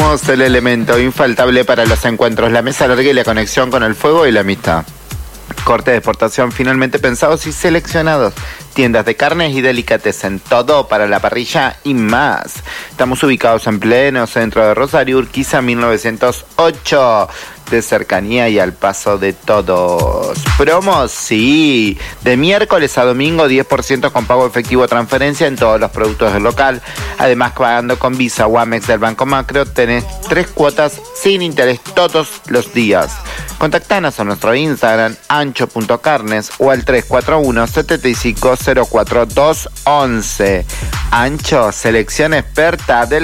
Somos el elemento infaltable para los encuentros, la mesa larga y la conexión con el fuego y la amistad. Corte de exportación finalmente pensados y seleccionados. Tiendas de carnes y delicatessen, todo para la parrilla y más. Estamos ubicados en pleno centro de Rosario, Urquiza 1908. De cercanía y al paso de todos. Promos, sí. De miércoles a domingo, 10% con pago efectivo o transferencia en todos los productos del local. Además, pagando con Visa o Amex del Banco Macro, tenés 3 cuotas sin interés todos los días. Contactanos a nuestro Instagram, ancho.carnes, o al 341-7504-211. Ancho, selección experta del